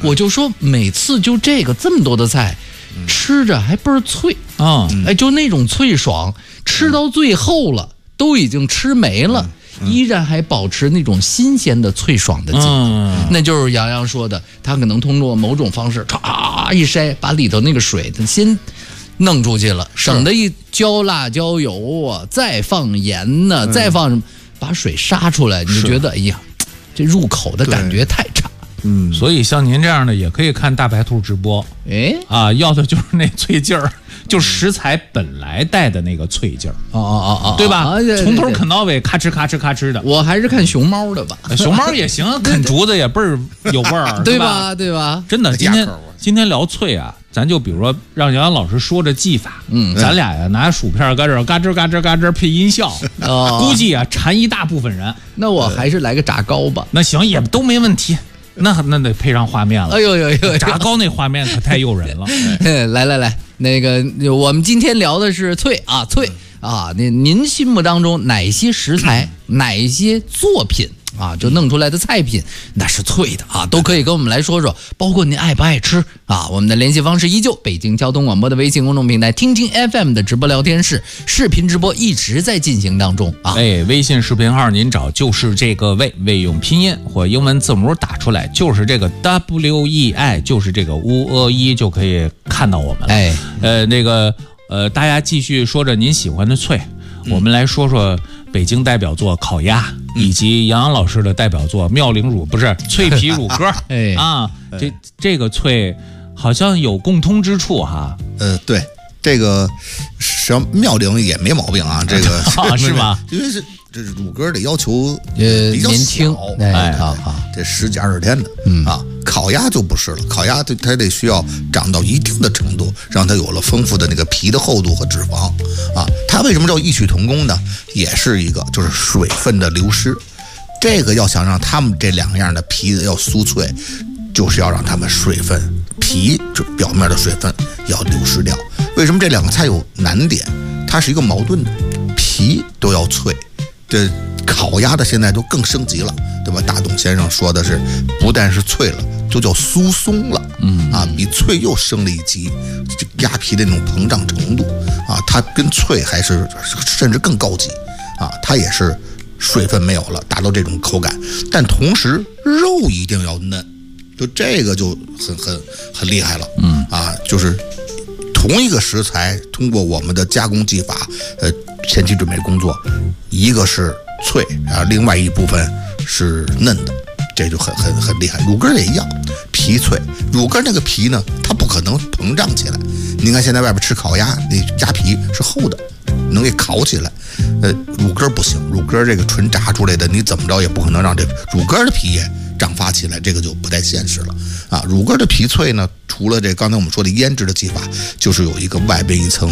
我就说每次就这么多的菜，吃着还倍儿脆啊，就那种脆爽，吃到最后了都已经吃没了。依然还保持那种新鲜的脆爽的劲，那就是洋洋说的，他可能通过某种方式，唰一筛，把里头那个水他先弄出去了，省得一浇辣椒油啊，再放盐呢，再放把水杀出来，你就觉得哎呀，这入口的感觉太差。 所以像您这样的也可以看大白兔直播，要的就是那脆劲儿，就食材本来带的那个脆劲儿，对吧？从头啃到尾，咔哧咔哧咔哧的。 我还是看熊猫的吧， 熊猫也行，啃竹子也倍儿有味儿， 对吧？对吧？ 真的，今天聊脆啊，咱就比如说让杨洋老师说这技法，咱俩呀拿薯片搁这嘎吱嘎吱嘎吱配音效，估计啊馋一大部分人。 那我还是来个炸糕吧。 那行也都没问题。那得配上画面了。 哎呦， 炸糕那画面可太诱人了。 来，那个我们今天聊的是脆啊，您心目当中哪些食材、哪些作品啊，就弄出来的菜品那是脆的啊，都可以跟我们来说说，包括您爱不爱吃啊。我们的联系方式依旧北京交通广播的微信公众平台听听 FM 的直播聊天室，视频直播一直在进行当中啊。 微信视频号您找就是这个魏用拼音或英文字母打出来，就是这个 WEI， 就是这个1就可以看到我们了。大家继续说着您喜欢的脆，我们来说说北京代表作烤鸭，以及杨洋老师的代表作妙龄乳，不是脆皮乳鸽。这个脆好像有共通之处哈。 对，这个实际上妙龄也没毛病啊，这个是吧？ 因为这乳鸽的要求比较年轻， 这10几20天的烤鸭就不是了，烤鸭它得需要长到一定的程度，让它有了丰富的那个皮的厚度和脂肪啊。它为什么叫异曲同工呢？也是一个就是水分的流失。这个要想让它们这两样的皮子要酥脆，就是要让它们水分皮就表面的水分要流失掉。为什么这两个菜有难点？它是一个矛盾的，皮都要脆，这烤鸭的现在都更升级了，对吧？大董先生说的是，不但是脆了，就叫酥松了，比脆又升了一级。这鸭皮的那种膨胀程度啊，它跟脆还是甚至更高级啊，它也是水分没有了，达到这种口感，但同时肉一定要嫩，就这个就很厉害了，就是同一个食材，通过我们的加工技法，前期准备工作，一个是脆啊，另外一部分是嫩的，这就很厉害。乳鸽也一样，皮脆，乳鸽那个皮呢，它不可能膨胀起来。你看现在外边吃烤鸭，那鸭皮是厚的，能给烤起来。乳鸽不行，乳鸽这个纯炸出来的，你怎么着也不可能让这乳鸽的皮也长发起来，这个就不太现实了啊。乳鸽的皮脆呢，除了这刚才我们说的腌制的技法，就是有一个外边一层